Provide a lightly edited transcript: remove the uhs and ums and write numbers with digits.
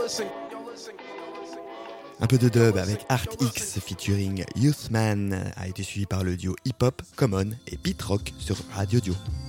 Un peu de dub avec Art X featuring Youthman a été suivi par le duo hip-hop Common et Beat Rock sur Radio Dio.